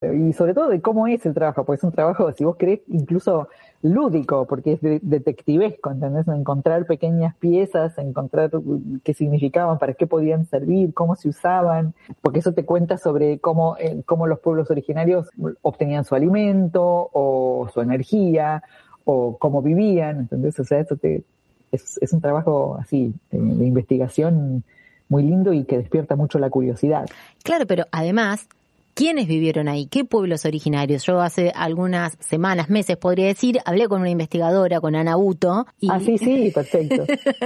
y sobre todo de cómo es el trabajo, porque es un trabajo, si vos querés, incluso lúdico, porque es detectivesco, ¿entendés? Encontrar pequeñas piezas, encontrar qué significaban, para qué podían servir, cómo se usaban, porque eso te cuenta sobre cómo los pueblos originarios obtenían su alimento o su energía o cómo vivían, ¿entendés? O sea, es un trabajo así de investigación muy lindo y que despierta mucho la curiosidad. Claro, pero además, ¿quiénes vivieron ahí? ¿Qué pueblos originarios? Yo hace algunas semanas, meses, podría decir, hablé con una investigadora, con Ana Buto. Sí, perfecto.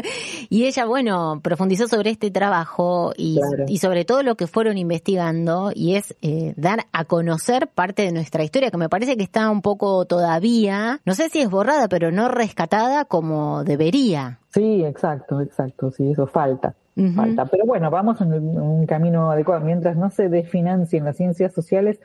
Y ella, bueno, profundizó sobre este trabajo y sobre todo lo que fueron investigando, y es dar a conocer parte de nuestra historia, que me parece que está un poco todavía, no sé si es borrada, pero no rescatada como debería. Sí, exacto, sí, eso falta. Falta. Pero bueno, vamos en un camino adecuado. Mientras no se desfinancien las ciencias sociales,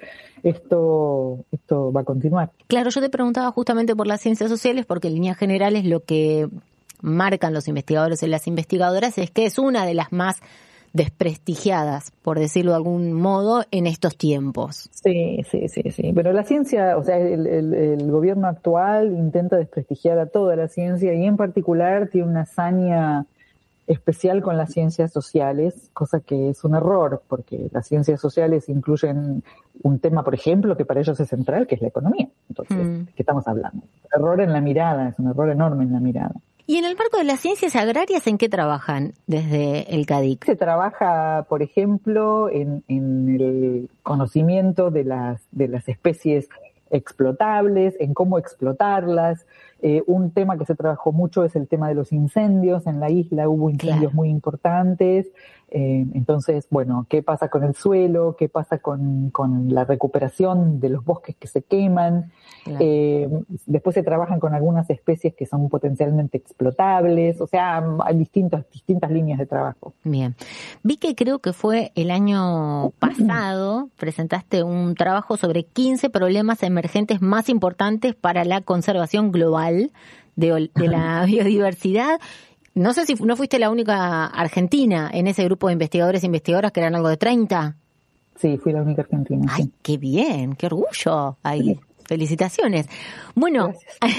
esto va a continuar. Claro, yo te preguntaba justamente por las ciencias sociales, porque en líneas generales lo que marcan los investigadores y las investigadoras es que es una de las más desprestigiadas, por decirlo de algún modo, en estos tiempos. Sí. Pero la ciencia, o sea, el gobierno actual intenta desprestigiar a toda la ciencia y en particular tiene una hazaña especial con las ciencias sociales, cosa que es un error, porque las ciencias sociales incluyen un tema, por ejemplo, que para ellos es central, que es la economía. Entonces, ¿de qué estamos hablando? Error en la mirada, es un error enorme en la mirada. ¿Y en el marco de las ciencias agrarias en qué trabajan desde el CADIC? Se trabaja, por ejemplo, en el conocimiento de las especies explotables, en cómo explotarlas. Un tema que se trabajó mucho es el tema de los incendios. En la isla hubo incendios muy importantes. Entonces, bueno, ¿qué pasa con el suelo? ¿Qué pasa con la recuperación de los bosques que se queman? Después se trabajan con algunas especies que son potencialmente explotables. O sea, hay distintas líneas de trabajo. Bien. Vi que creo que fue el año pasado, presentaste un trabajo sobre 15 problemas emergentes más importantes para la conservación global de la biodiversidad. No sé si no fuiste la única argentina en ese grupo de investigadores e investigadoras, que eran algo de 30. Sí, fui la única argentina. ¡Ay, sí. qué bien! ¡Qué orgullo! Ahí. Sí. Felicitaciones. Bueno,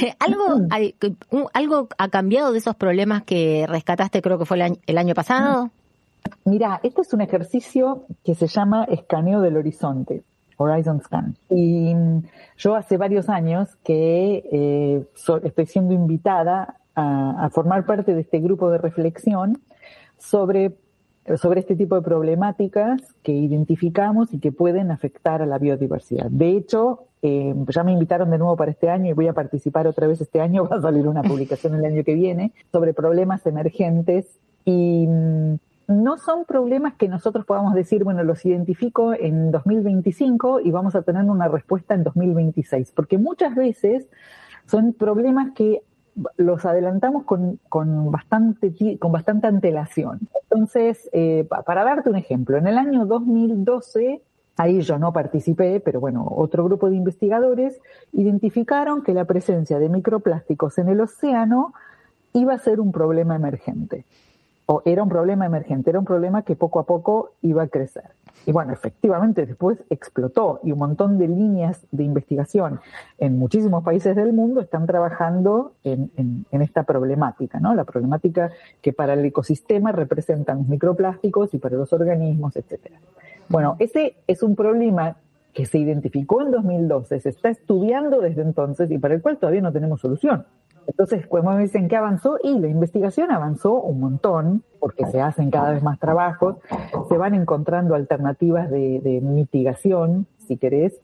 ¿algo ha cambiado de esos problemas que rescataste, creo que fue el año pasado? Mira, este es un ejercicio que se llama escaneo del horizonte, Horizon Scan. Y yo hace varios años que estoy siendo invitada a formar parte de este grupo de reflexión sobre este tipo de problemáticas que identificamos y que pueden afectar a la biodiversidad. De hecho, ya me invitaron de nuevo para este año y voy a participar otra vez este año. Va a salir una publicación el año que viene sobre problemas emergentes y no son problemas que nosotros podamos decir, bueno, los identifico en 2025 y vamos a tener una respuesta en 2026, porque muchas veces son problemas que los adelantamos con bastante antelación. Entonces, para darte un ejemplo, en el año 2012, ahí yo no participé, pero bueno, otro grupo de investigadores identificaron que la presencia de microplásticos en el océano iba a ser un problema emergente. O era un problema emergente, era un problema que poco a poco iba a crecer. Y bueno, efectivamente después explotó y un montón de líneas de investigación en muchísimos países del mundo están trabajando en esta problemática, ¿no? La problemática que para el ecosistema representan los microplásticos y para los organismos, etcétera. Bueno, ese es un problema que se identificó en 2012, se está estudiando desde entonces y para el cual todavía no tenemos solución. Entonces, cuando me dicen que avanzó, y la investigación avanzó un montón, porque se hacen cada vez más trabajos, se van encontrando alternativas de mitigación, si querés,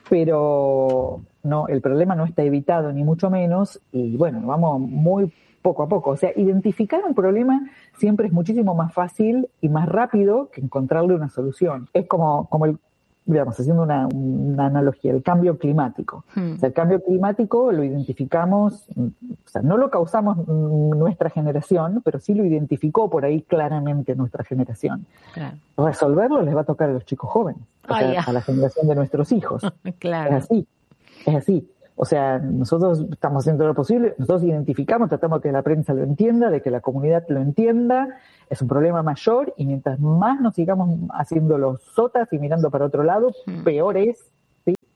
pero no, el problema no está evitado, ni mucho menos, y bueno, vamos muy poco a poco. O sea, identificar un problema siempre es muchísimo más fácil y más rápido que encontrarle una solución. Es como digamos, haciendo una analogía, el cambio climático. O sea, el cambio climático lo identificamos, o sea, no lo causamos nuestra generación, pero sí lo identificó por ahí claramente nuestra generación. Claro. Resolverlo les va a tocar a los chicos jóvenes, a la generación de nuestros hijos. Claro. Es así. O sea, nosotros estamos haciendo lo posible, nosotros identificamos, tratamos de que la prensa lo entienda, de que la comunidad lo entienda, es un problema mayor y mientras más nos sigamos haciendo los sotas y mirando para otro lado, peor es, ¿sí?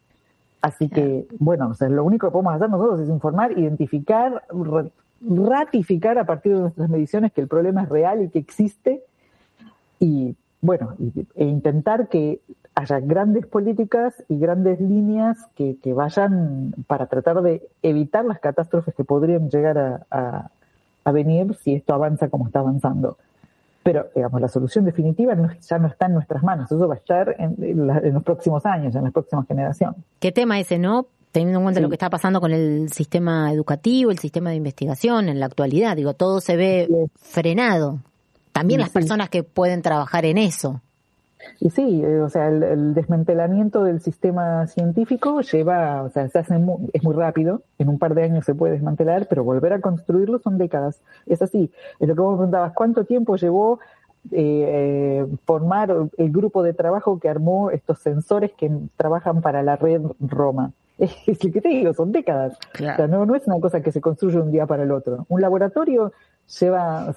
Así que, bueno, o sea, lo único que podemos hacer nosotros es informar, identificar, ratificar a partir de nuestras mediciones que el problema es real y que existe, y bueno, e intentar que haya grandes políticas y grandes líneas que vayan para tratar de evitar las catástrofes que podrían llegar a venir si esto avanza como está avanzando. Pero, digamos, la solución definitiva ya no está en nuestras manos, eso va a estar en los próximos años, en la próxima generación. ¿Qué tema ese, no? Teniendo en cuenta lo que está pasando con el sistema educativo, el sistema de investigación en la actualidad, digo, todo se ve frenado. También las personas que pueden trabajar en eso. Y sí, o sea, el desmantelamiento del sistema científico lleva, o sea, es muy rápido, en un par de años se puede desmantelar, pero volver a construirlo son décadas. Es así. Es lo que vos me preguntabas, ¿cuánto tiempo llevó formar el grupo de trabajo que armó estos sensores que trabajan para la red Roma? Es lo que te digo, son décadas. Claro. O sea, no es una cosa que se construye de un día para el otro. Un laboratorio lleva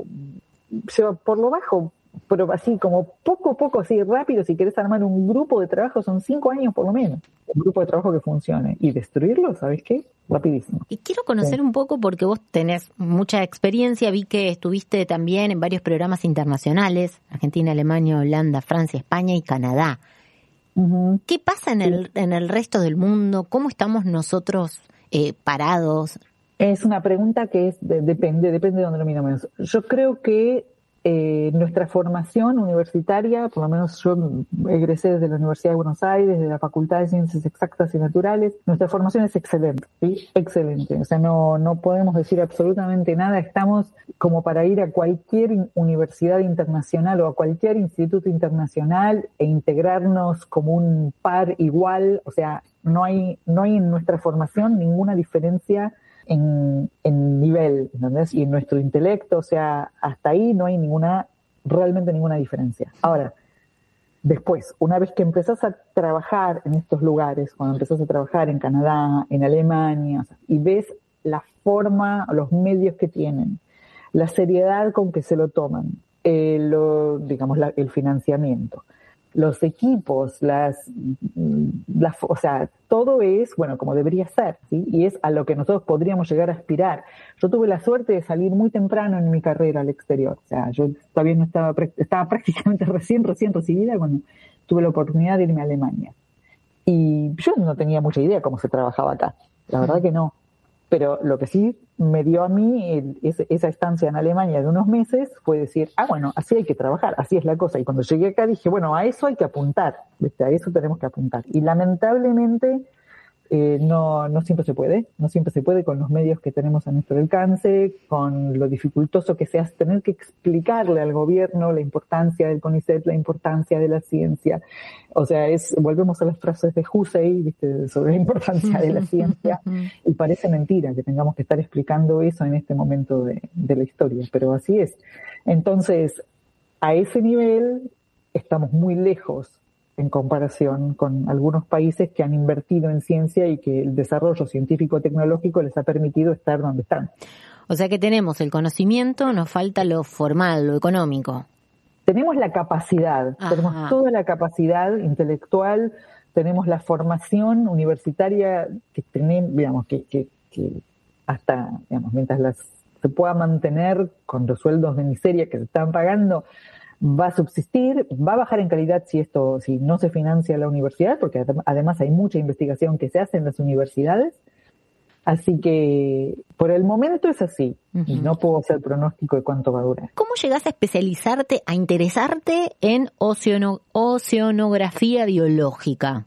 por lo bajo, pero así como poco a poco, así rápido, si querés armar un grupo de trabajo, son 5 años por lo menos, un grupo de trabajo que funcione. Y destruirlo, ¿sabes qué? Rapidísimo. Y quiero conocer un poco, porque vos tenés mucha experiencia, vi que estuviste también en varios programas internacionales, Argentina, Alemania, Holanda, Francia, España y Canadá. Uh-huh. ¿Qué pasa en el resto del mundo? ¿Cómo estamos nosotros parados? Es una pregunta que depende de dónde lo miramos. Yo creo que nuestra formación universitaria, por lo menos yo egresé desde la Universidad de Buenos Aires, de la Facultad de Ciencias Exactas y Naturales, nuestra formación es excelente, ¿sí? Excelente. O sea, no podemos decir absolutamente nada. Estamos como para ir a cualquier universidad internacional o a cualquier instituto internacional e integrarnos como un par igual. O sea, no hay en nuestra formación ninguna diferencia en nivel, ¿entendés? Y en nuestro intelecto, o sea, hasta ahí no hay realmente ninguna diferencia. Ahora, después, una vez que empezás a trabajar en estos lugares, cuando empezás a trabajar en Canadá, en Alemania, o sea, y ves la forma, los medios que tienen, la seriedad con que se lo toman, el financiamiento, los equipos, o sea, todo es, bueno, como debería ser, ¿sí? Y es a lo que nosotros podríamos llegar a aspirar. Yo tuve la suerte de salir muy temprano en mi carrera al exterior. O sea, yo todavía no estaba prácticamente recién recibida cuando tuve la oportunidad de irme a Alemania. Y yo no tenía mucha idea cómo se trabajaba acá. La verdad que no. Pero lo que sí me dio a mí esa estancia en Alemania de unos meses fue decir, bueno, así hay que trabajar, así es la cosa. Y cuando llegué acá dije, bueno, a eso hay que apuntar, ¿viste? A eso tenemos que apuntar. Y lamentablemente no siempre se puede con los medios que tenemos a nuestro alcance, con lo dificultoso que sea tener que explicarle al gobierno la importancia del CONICET, la importancia de la ciencia. O sea, volvemos a las frases de Huxley, ¿viste? Sobre la importancia de la ciencia, y parece mentira que tengamos que estar explicando eso en este momento de la historia, pero así es. Entonces, a ese nivel estamos muy lejos en comparación con algunos países que han invertido en ciencia y que el desarrollo científico-tecnológico les ha permitido estar donde están. O sea que tenemos el conocimiento, nos falta lo formal, lo económico. Tenemos la capacidad, tenemos toda la capacidad intelectual, tenemos la formación universitaria que tenemos, digamos, que hasta, digamos, mientras se pueda mantener con los sueldos de miseria que se están pagando, va a subsistir, va a bajar en calidad si no se financia la universidad, porque además hay mucha investigación que se hace en las universidades. Así que por el momento es así, y no puedo hacer pronóstico de cuánto va a durar. ¿Cómo llegas a especializarte, a interesarte en oceanografía biológica?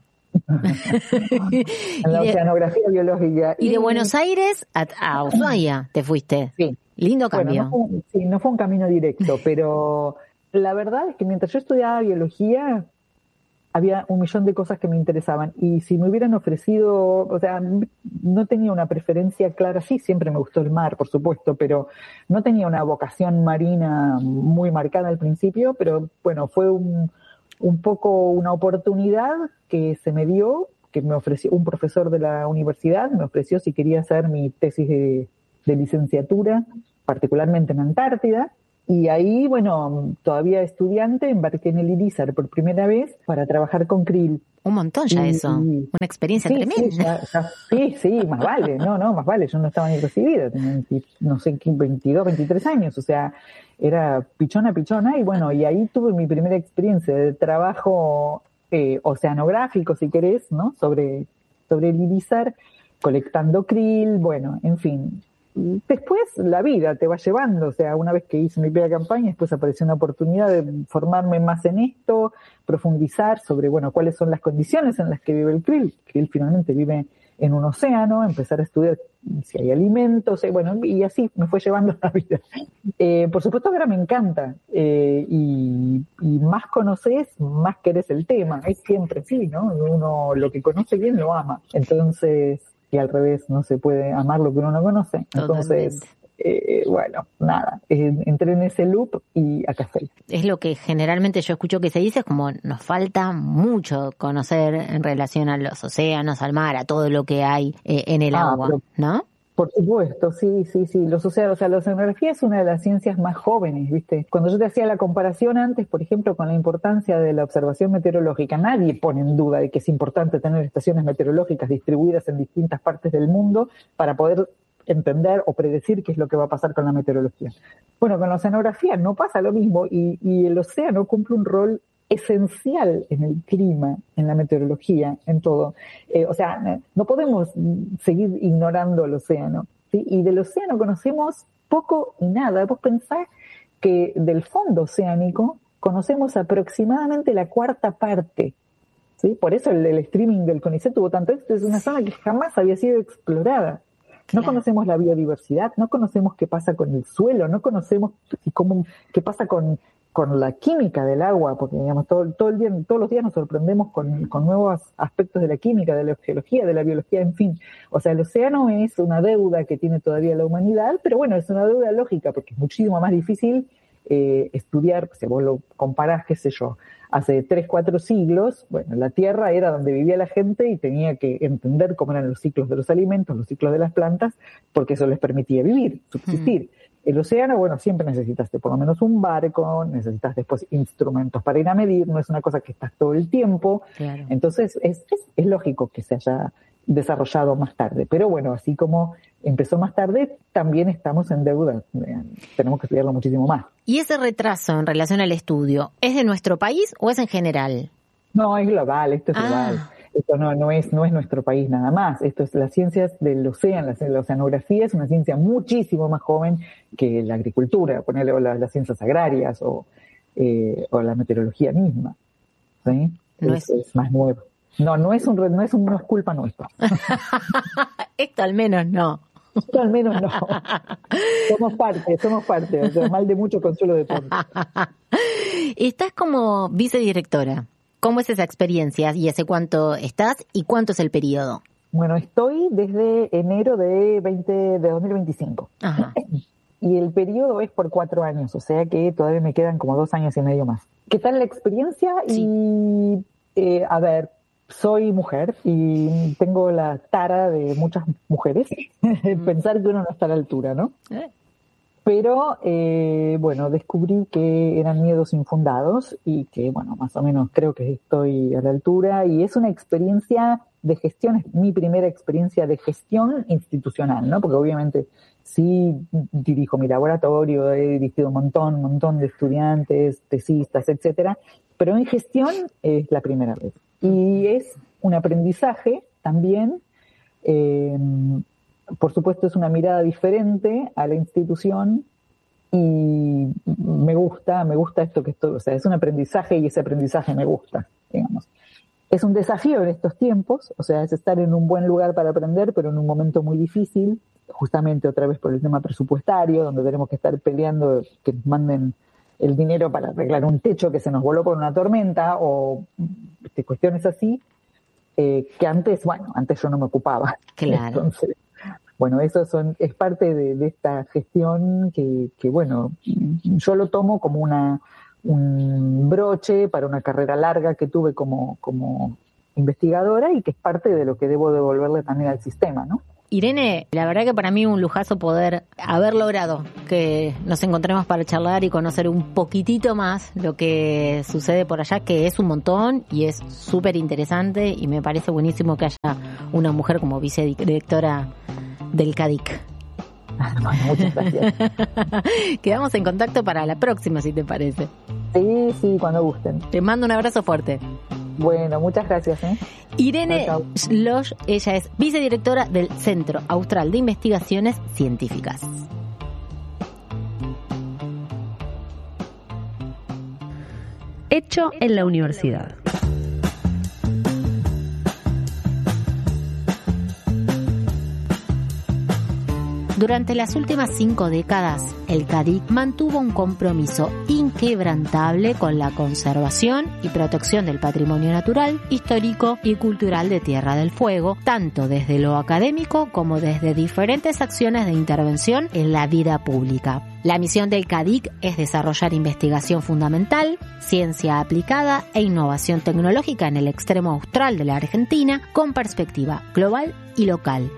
En la oceanografía biológica. Y de Buenos Aires a Ushuaia te fuiste. Sí. Lindo cambio. Bueno, no fue un camino directo, pero la verdad es que mientras yo estudiaba biología, había 1.000.000 de cosas que me interesaban. Y si me hubieran ofrecido, o sea, no tenía una preferencia clara. Sí, siempre me gustó el mar, por supuesto, pero no tenía una vocación marina muy marcada al principio. Pero bueno, fue un poco una oportunidad que se me dio, que me ofreció un profesor de la universidad, me ofreció si quería hacer mi tesis de licenciatura, particularmente en Antártida. Y ahí, bueno, todavía estudiante, embarqué en el IRISAR por primera vez para trabajar con krill. Un montón ya eso, una experiencia tremenda. Sí, más vale, más vale, yo no estaba ni recibida, tenía, no sé, 22, 23 años, o sea, era pichona, y bueno, y ahí tuve mi primera experiencia de trabajo oceanográfico, si querés, ¿no? Sobre el irizar, colectando krill, bueno, en fin. Después la vida te va llevando, o sea, una vez que hice mi primera campaña, después apareció una oportunidad de formarme más en esto, profundizar sobre, bueno, cuáles son las condiciones en las que vive el krill. El krill finalmente vive en un océano, empezar a estudiar si hay alimentos, bueno, y así me fue llevando la vida. Por supuesto ahora me encanta, y más conoces, más querés el tema, es siempre sí, ¿no? Uno lo que conoce bien lo ama, entonces, y al revés, no se puede amar lo que uno no conoce, entonces, bueno, nada, entré en ese loop y acá estoy. Es lo que generalmente yo escucho que se dice, es como nos falta mucho conocer en relación a los océanos, al mar, a todo lo que hay en el agua, ¿no? Por supuesto, sí, los océanos, o sea, la oceanografía es una de las ciencias más jóvenes, ¿viste? Cuando yo te hacía la comparación antes, por ejemplo, con la importancia de la observación meteorológica, nadie pone en duda de que es importante tener estaciones meteorológicas distribuidas en distintas partes del mundo para poder entender o predecir qué es lo que va a pasar con la meteorología. Bueno, con la oceanografía no pasa lo mismo y el océano cumple un rol esencial en el clima, en la meteorología, en todo. O sea, no podemos seguir ignorando el océano, ¿sí? Y del océano conocemos poco y nada. Vos pensás que del fondo oceánico conocemos aproximadamente la cuarta parte, ¿sí? Por eso el streaming del CONICET tuvo tanto éxito. Es una zona que jamás había sido explorada. No conocemos la biodiversidad, no conocemos qué pasa con el suelo, no conocemos qué pasa con la química del agua, porque digamos todo el día, todos los días nos sorprendemos con nuevos aspectos de la química, de la geología, de la biología, en fin. O sea, el océano es una deuda que tiene todavía la humanidad, pero bueno, es una deuda lógica, porque es muchísimo más difícil estudiar, si vos lo comparás, qué sé yo, hace 3, 4 siglos, bueno, la Tierra era donde vivía la gente y tenía que entender cómo eran los ciclos de los alimentos, los ciclos de las plantas, porque eso les permitía vivir, subsistir. El océano, bueno, siempre necesitaste por lo menos un barco, necesitas después instrumentos para ir a medir, no es una cosa que estás todo el tiempo. Claro. Entonces es lógico que se haya desarrollado más tarde. Pero bueno, así como empezó más tarde, también estamos en deuda. Tenemos que estudiarlo muchísimo más. ¿Y ese retraso en relación al estudio, es de nuestro país o es en general? No, es global, esto es global. Esto no es nuestro país nada más. Esto es las ciencias del océano, la oceanografía es una ciencia muchísimo más joven que la agricultura, ponerle o las ciencias agrarias o la meteorología misma. ¿Sí? Es más nuevo. No es culpa nuestra. Esto al menos no. Esto al menos no. Somos parte. O sea, mal de mucho, consuelo de todo. Estás como vicedirectora. ¿Cómo es esa experiencia? ¿Y hace cuánto estás? ¿Y cuánto es el periodo? Bueno, estoy desde enero de 2025. Ajá. Y el periodo es por 4 años, o sea que todavía me quedan como 2 años y medio más. ¿Qué tal la experiencia? Sí. Y, a ver, soy mujer y tengo la tara de muchas mujeres, pensar que uno no está a la altura, ¿no? Pero, bueno, descubrí que eran miedos infundados y que, bueno, más o menos creo que estoy a la altura y es una experiencia de gestión, es mi primera experiencia de gestión institucional, ¿no? Porque obviamente sí dirijo mi laboratorio, he dirigido un montón de estudiantes, tesistas, etcétera, pero en gestión es la primera vez. Y es un aprendizaje también, por supuesto es una mirada diferente a la institución y me gusta esto que estoy, o sea, es un aprendizaje y ese aprendizaje me gusta, digamos. Es un desafío en estos tiempos, o sea, es estar en un buen lugar para aprender, pero en un momento muy difícil, justamente otra vez por el tema presupuestario, donde tenemos que estar peleando que nos manden el dinero para arreglar un techo que se nos voló por una tormenta o cuestiones así, que antes yo no me ocupaba. Claro. Entonces, bueno, eso es parte de esta gestión que, bueno, yo lo tomo como un broche para una carrera larga que tuve como investigadora y que es parte de lo que debo devolverle también al sistema, ¿no? Irene, la verdad que para mí un lujazo poder haber logrado que nos encontremos para charlar y conocer un poquitito más lo que sucede por allá, que es un montón y es súper interesante, y me parece buenísimo que haya una mujer como vicedirectora del CADIC. Bueno, muchas gracias. Quedamos en contacto para la próxima, si te parece. Sí, cuando gusten. Te mando un abrazo fuerte. Bueno, muchas gracias. Irene Schloss, ella es vicedirectora del Centro Austral de Investigaciones Científicas. Hecho en la universidad. Durante las últimas 5 décadas, el CADIC mantuvo un compromiso inquebrantable con la conservación y protección del patrimonio natural, histórico y cultural de Tierra del Fuego, tanto desde lo académico como desde diferentes acciones de intervención en la vida pública. La misión del CADIC es desarrollar investigación fundamental, ciencia aplicada e innovación tecnológica en el extremo austral de la Argentina, con perspectiva global y local.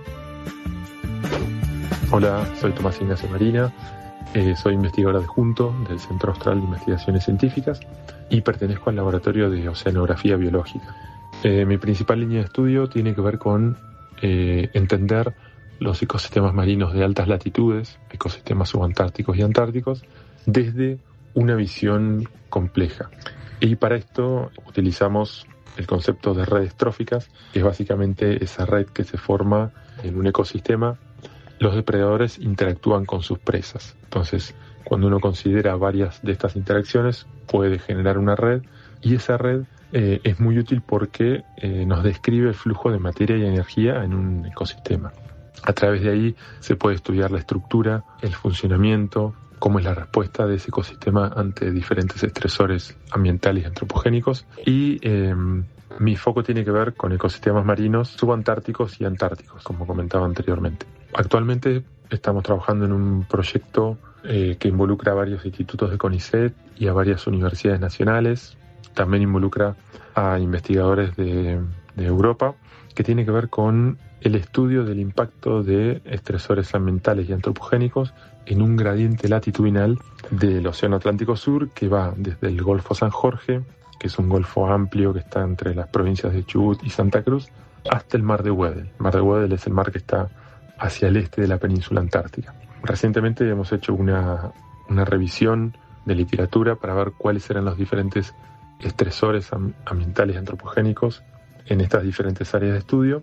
Hola, soy Tomás Ignacio Marina, soy investigador adjunto del Centro Austral de Investigaciones Científicas y pertenezco al Laboratorio de Oceanografía Biológica. Mi principal línea de estudio tiene que ver con entender los ecosistemas marinos de altas latitudes, ecosistemas subantárticos y antárticos, desde una visión compleja. Y para esto utilizamos el concepto de redes tróficas, que es básicamente esa red que se forma en un ecosistema. Los depredadores interactúan con sus presas. Entonces, cuando uno considera varias de estas interacciones, puede generar una red, y esa red es muy útil porque nos describe el flujo de materia y energía en un ecosistema. A través de ahí se puede estudiar la estructura, el funcionamiento, cómo es la respuesta de ese ecosistema ante diferentes estresores ambientales y antropogénicos. Y mi foco tiene que ver con ecosistemas marinos subantárticos y antárticos, como comentaba anteriormente. Actualmente estamos trabajando en un proyecto que involucra a varios institutos de CONICET y a varias universidades nacionales. También involucra a investigadores de Europa, que tiene que ver con el estudio del impacto de estresores ambientales y antropogénicos en un gradiente latitudinal del Océano Atlántico Sur, que va desde el Golfo San Jorge, que es un golfo amplio que está entre las provincias de Chubut y Santa Cruz, hasta el Mar de Weddell. El Mar de Weddell es el mar que está hacia el este de la península antártica. Recientemente hemos hecho una revisión de literatura para ver cuáles eran los diferentes estresores ambientales y antropogénicos en estas diferentes áreas de estudio,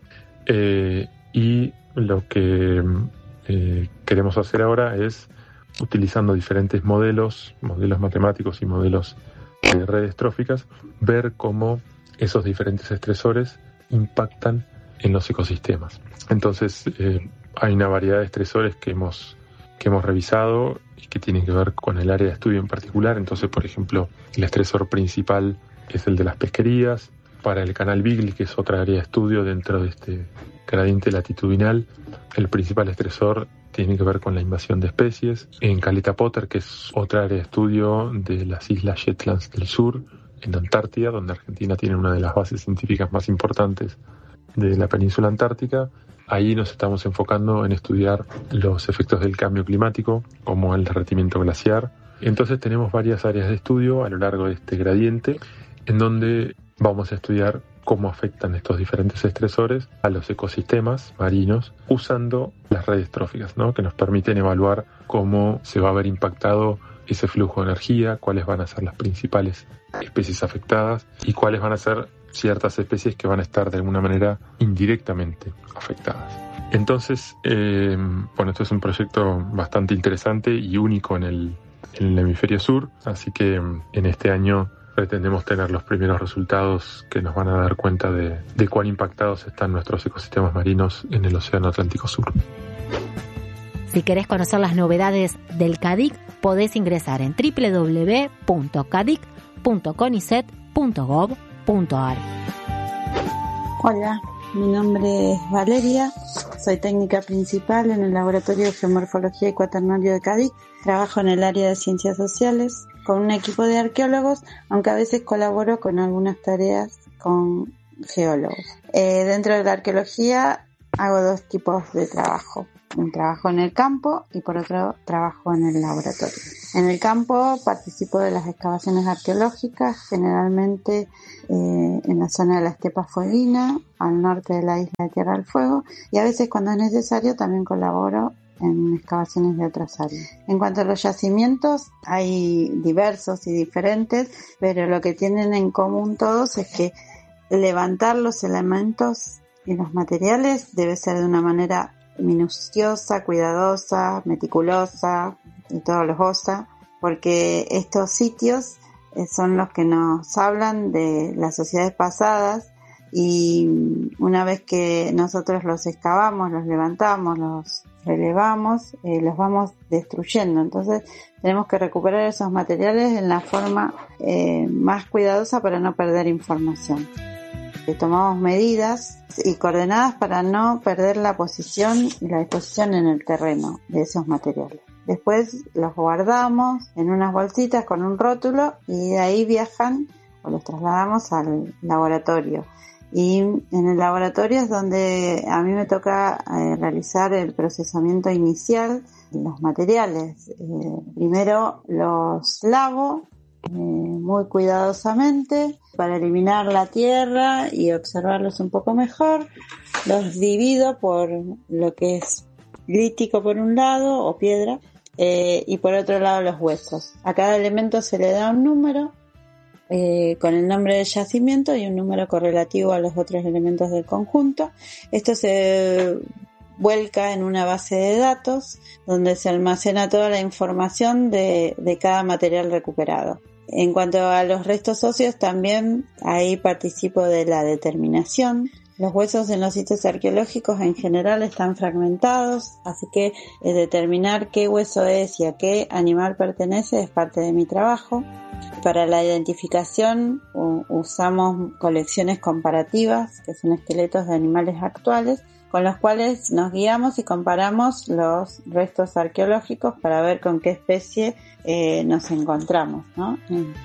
y lo que queremos hacer ahora es, utilizando diferentes modelos matemáticos y modelos de redes tróficas, ver cómo esos diferentes estresores impactan en los ecosistemas. Entonces, hay una variedad de estresores que hemos revisado y que tienen que ver con el área de estudio en particular. Entonces, por ejemplo, el estresor principal es el de las pesquerías. Para el canal Beagle, que es otra área de estudio dentro de este gradiente latitudinal, el principal estresor tiene que ver con la invasión de especies. En Caleta Potter, que es otra área de estudio de las Islas Shetlands del Sur, en Antártida, donde Argentina tiene una de las bases científicas más importantes de la península antártica. Ahí nos estamos enfocando en estudiar los efectos del cambio climático, como el derretimiento glaciar. Entonces tenemos varias áreas de estudio a lo largo de este gradiente, en donde vamos a estudiar cómo afectan estos diferentes estresores a los ecosistemas marinos usando las redes tróficas, ¿no? Que nos permiten evaluar cómo se va a ver impactado ese flujo de energía, cuáles van a ser las principales especies afectadas y cuáles van a ser ciertas especies que van a estar de alguna manera indirectamente afectadas. Entonces, esto es un proyecto bastante interesante y único en el hemisferio sur, así que en este año pretendemos tener los primeros resultados que nos van a dar cuenta de cuán impactados están nuestros ecosistemas marinos en el Océano Atlántico Sur. Si querés conocer las novedades del CADIC, podés ingresar en www.cadic.conicet.gov.ar. Hola, mi nombre es Valeria, soy técnica principal en el Laboratorio de Geomorfología y Cuaternario de CADIC. Trabajo en el área de Ciencias Sociales con un equipo de arqueólogos, aunque a veces colaboro con algunas tareas con geólogos. Dentro de la arqueología hago 2 tipos de trabajo. Un trabajo en el campo y por otro trabajo en el laboratorio. En el campo participo de las excavaciones arqueológicas, generalmente en la zona de la Estepa Fueguina, al norte de la isla de Tierra del Fuego, y a veces cuando es necesario también colaboro en excavaciones de otras áreas. En cuanto a los yacimientos, hay diversos y diferentes, pero lo que tienen en común todos es que levantar los elementos y los materiales debe ser de una manera minuciosa, cuidadosa, meticulosa y todo lujosa, porque estos sitios son los que nos hablan de las sociedades pasadas, y una vez que nosotros los excavamos, los levantamos, los relevamos, los vamos destruyendo. Entonces tenemos que recuperar esos materiales en la forma más cuidadosa para no perder información. Tomamos medidas y coordenadas para no perder la posición y la disposición en el terreno de esos materiales. Después los guardamos en unas bolsitas con un rótulo y de ahí viajan o los trasladamos al laboratorio. Y en el laboratorio es donde a mí me toca realizar el procesamiento inicial de los materiales. Primero los lavo muy cuidadosamente para eliminar la tierra y observarlos un poco mejor. Los divido por lo que es grítico por un lado o piedra y por otro lado los huesos. A cada elemento se le da un número con el nombre del yacimiento y un número correlativo a los otros elementos del conjunto. Esto se vuelca en una base de datos donde se almacena toda la información de cada material recuperado. En cuanto a los restos óseos, también ahí participo de la determinación. Los huesos en los sitios arqueológicos en general están fragmentados, así que determinar qué hueso es y a qué animal pertenece es parte de mi trabajo. Para la identificación usamos colecciones comparativas, que son esqueletos de animales actuales, con los cuales nos guiamos y comparamos los restos arqueológicos para ver con qué especie nos encontramos, ¿no?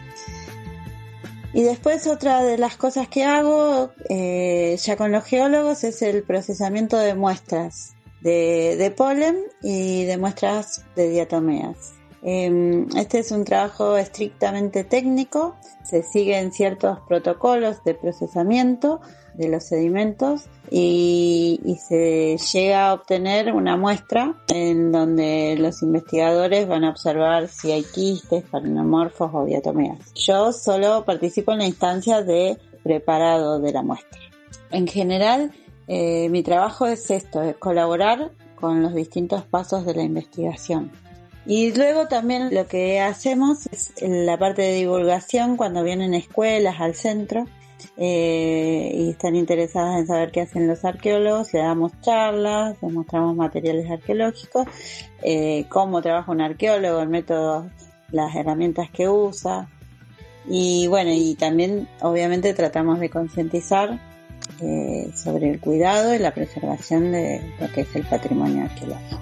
Y después otra de las cosas que hago ya con los geólogos es el procesamiento de muestras de polen y de muestras de diatomeas. Este es un trabajo estrictamente técnico, se siguen ciertos protocolos de procesamiento de los sedimentos y se llega a obtener una muestra en donde los investigadores van a observar si hay quistes, paraneomorfos o diatomeas. Yo solo participo en la instancia de preparado de la muestra. En general, mi trabajo es esto, es colaborar con los distintos pasos de la investigación. Y luego también lo que hacemos es la parte de divulgación cuando vienen escuelas al centro y están interesadas en saber qué hacen los arqueólogos, le damos charlas, les mostramos materiales arqueológicos, cómo trabaja un arqueólogo, el método, las herramientas que usa. Y bueno, y también obviamente tratamos de concientizar sobre el cuidado y la preservación de lo que es el patrimonio arqueológico.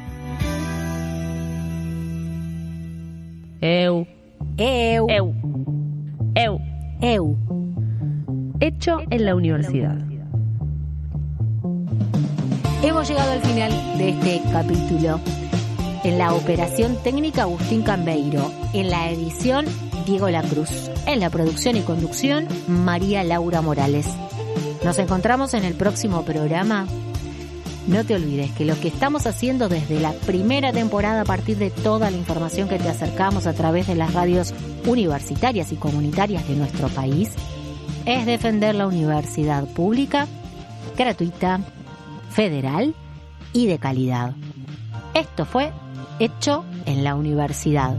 Hecho en la universidad. Hemos llegado al final de este capítulo. En la operación técnica, Agustín Cambeiro. En la edición, Diego Lacruz. En la producción y conducción, María Laura Morales. Nos encontramos en el próximo programa. No te olvides que lo que estamos haciendo desde la primera temporada, a partir de toda la información que te acercamos a través de las radios universitarias y comunitarias de nuestro país, es defender la universidad pública, gratuita, federal y de calidad. Esto fue Hecho en la Universidad.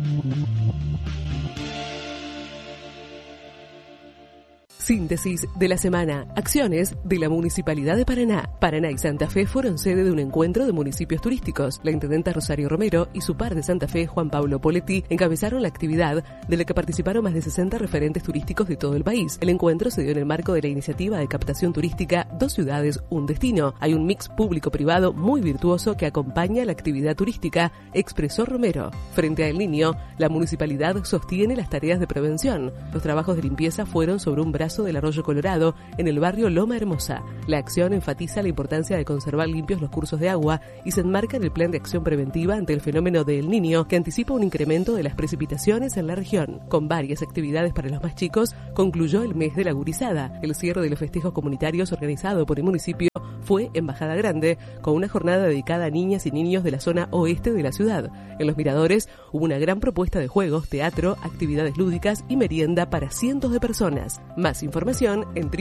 Síntesis de la semana. Acciones de la Municipalidad de Paraná. Paraná y Santa Fe fueron sede de un encuentro de municipios turísticos. La intendenta Rosario Romero y su par de Santa Fe, Juan Pablo Poletti, encabezaron la actividad de la que participaron más de 60 referentes turísticos de todo el país. El encuentro se dio en el marco de la iniciativa de captación turística Dos Ciudades, Un Destino. Hay un mix público-privado muy virtuoso que acompaña la actividad turística, expresó Romero. Frente a El Niño, la municipalidad sostiene las tareas de prevención. Los trabajos de limpieza fueron sobre un brazo paso del Arroyo Colorado, en el barrio Loma Hermosa. La acción enfatiza la importancia de conservar limpios los cursos de agua y se enmarca en el plan de acción preventiva ante el fenómeno del Niño, que anticipa un incremento de las precipitaciones en la región. Con varias actividades para los más chicos, concluyó el mes de la gurizada. El cierre de los festejos comunitarios organizado por el municipio fue en Bajada Grande, con una jornada dedicada a niñas y niños de la zona oeste de la ciudad. En los miradores hubo una gran propuesta de juegos, teatro, actividades lúdicas y merienda para cientos de personas. Más información en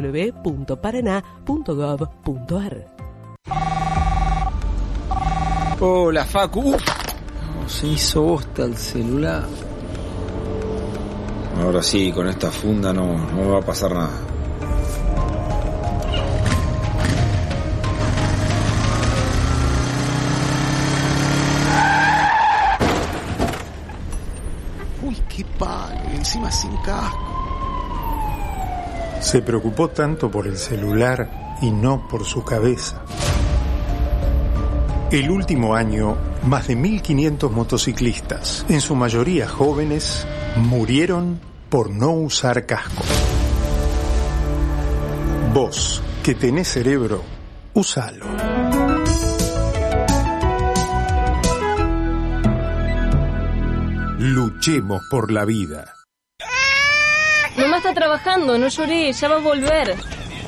www.paraná.gov.ar. Hola, Facu. Se hizo bosta el celular. Ahora sí, con esta funda no me va a pasar nada. Uy, qué palo, encima sin casco. Se preocupó tanto por el celular y no por su cabeza. El último año, más de 1.500 motociclistas, en su mayoría jóvenes, murieron por no usar casco. Vos, que tenés cerebro, usalo. Luchemos por la vida. Mamá está trabajando, no lloré, ya va a volver.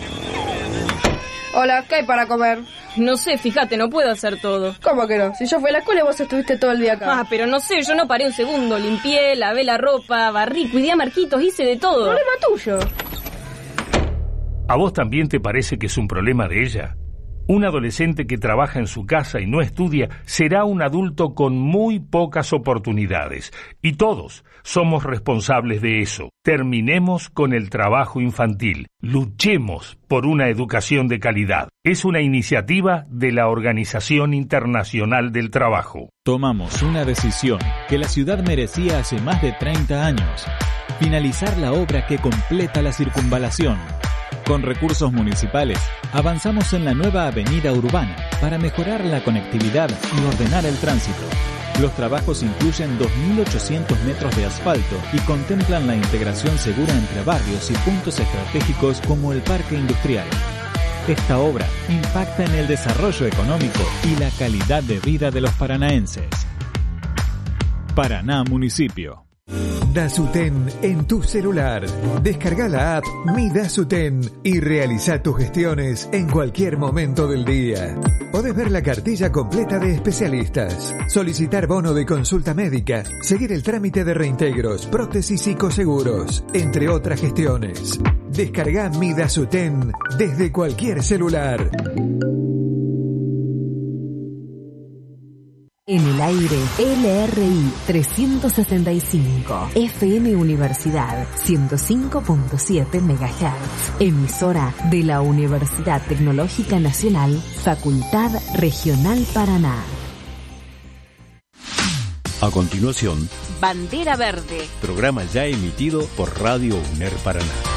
Hola, ¿qué hay para comer? No sé, fíjate, no puedo hacer todo. ¿Cómo que no? Si yo fui a la escuela y vos estuviste todo el día acá. Pero no sé, yo no paré un segundo. Limpié, lavé la ropa, barrí, cuidé a Marquitos, hice de todo. Problema tuyo. ¿A vos también te parece que es un problema de ella? Un adolescente que trabaja en su casa y no estudia será un adulto con muy pocas oportunidades. Y todos somos responsables de eso. Terminemos con el trabajo infantil. Luchemos por una educación de calidad. Es una iniciativa de la Organización Internacional del Trabajo. Tomamos una decisión que la ciudad merecía hace más de 30 años. Finalizar la obra que completa la circunvalación. Con recursos municipales, avanzamos en la nueva avenida urbana para mejorar la conectividad y ordenar el tránsito. Los trabajos incluyen 2.800 metros de asfalto y contemplan la integración segura entre barrios y puntos estratégicos como el parque industrial. Esta obra impacta en el desarrollo económico y la calidad de vida de los paranaenses. Paraná Municipio. Dasuten en tu celular. Descarga la app Mi Dasuten y realiza tus gestiones en cualquier momento del día. Podés ver la cartilla completa de especialistas, solicitar bono de consulta médica, seguir el trámite de reintegros, prótesis y coseguros, entre otras gestiones. Descarga Mi Dasuten desde cualquier celular. En el aire, LRI 365, FM Universidad 105.7 MHz, emisora de la Universidad Tecnológica Nacional, Facultad Regional Paraná. A continuación, Bandera Verde, programa ya emitido por Radio UNER Paraná.